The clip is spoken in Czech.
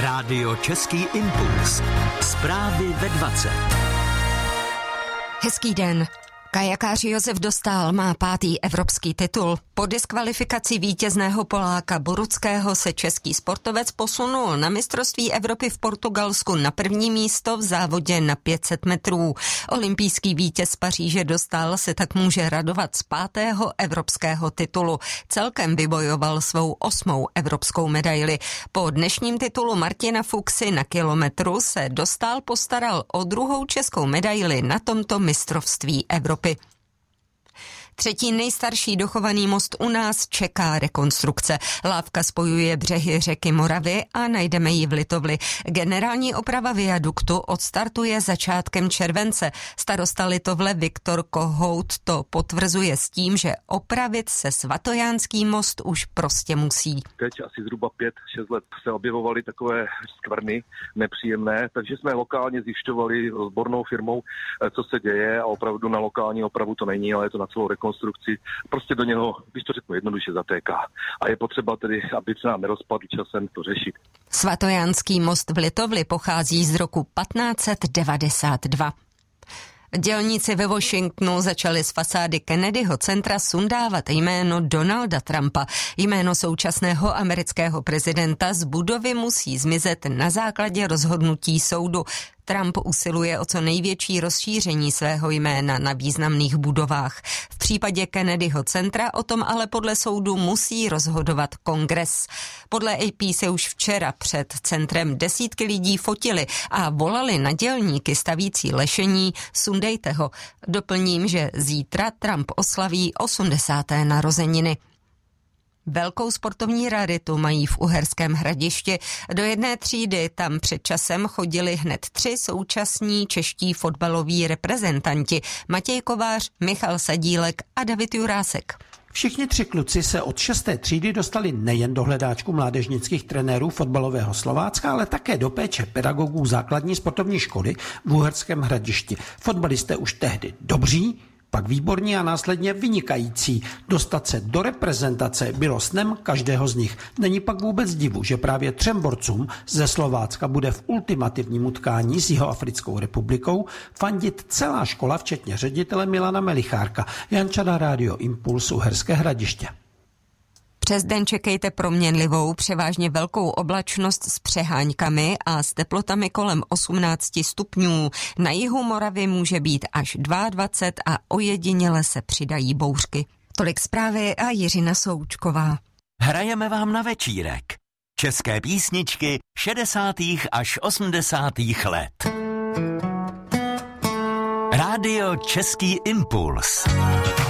Rádio Český impuls. Zprávy ve 20. Hezký den. Kajakář Josef Dostál má 5. evropský titul. Po diskvalifikaci vítězného Poláka Boruckého se český sportovec posunul na mistrovství Evropy v Portugalsku na první místo v závodě na 500 metrů. Olympijský vítěz z Paříže Dostál se tak může radovat z 5. evropského titulu. Celkem vybojoval svou 8. evropskou medaili. Po dnešním titulu Martina Fuxy na kilometru se Dostál postaral o 2. českou medaili na tomto mistrovství Evropy. 3. nejstarší dochovaný most u nás čeká rekonstrukce. Lávka spojuje břehy řeky Moravy a najdeme ji v Litovli. Generální oprava viaduktu odstartuje začátkem července. Starosta Litovle Viktor Kohout to potvrzuje s tím, že opravit se Svatojánský most už prostě musí. Teď asi zhruba 5-6 let se objevovaly takové skvrny nepříjemné, takže jsme lokálně zjišťovali s odbornou firmou, co se děje, a opravdu na lokální opravu to není, ale je to na celou rekonstrukci. Prostě do něho, když to řeknu jednoduše, zatéká. A je potřeba tedy, aby se nám nerozpadl časem, to řešit. Svatojánský most v Litovli pochází z roku 1592. Dělníci ve Washingtonu začali z fasády Kennedyho centra sundávat jméno Donalda Trumpa. Jméno současného amerického prezidenta z budovy musí zmizet na základě rozhodnutí soudu. Trump usiluje o co největší rozšíření svého jména na významných budovách. V případě Kennedyho centra o tom ale podle soudu musí rozhodovat Kongres. Podle AP se už včera před centrem desítky lidí fotili a volali na dělníky stavící lešení sundejte ho. Doplním, že zítra Trump oslaví 80. narozeniny. Velkou sportovní raritu mají v Uherském Hradišti. Do jedné třídy tam před časem chodili hned 3 současní čeští fotbaloví reprezentanti. Matěj Kovář, Michal Sadílek a David Jurásek. Všichni 3 kluci se od 6. třídy dostali nejen do hledáčku mládežnických trenérů fotbalového Slovácka, ale také do péče pedagogů základní sportovní školy v Uherském Hradišti. Fotbalisté už tehdy dobří, pak výborní a následně vynikající. Dostat se do reprezentace bylo snem každého z nich. Není pak vůbec divu, že právě 3 borcům ze Slovácka bude v ultimativním utkání s Jihoafrickou republikou fandit celá škola, včetně ředitele Milana Melichárka. Jan Čada, Rádio Impuls, Uherské Hradiště. Přes den čekejte proměnlivou, převážně velkou oblačnost s přeháňkami a s teplotami kolem 18 stupňů. Na jihu Moravy může být až 22 a ojediněle se přidají bouřky. Tolik zprávy a Jiřina Součková. Hrajeme vám na večírek. České písničky 60. až 80. let. Rádio Český impuls.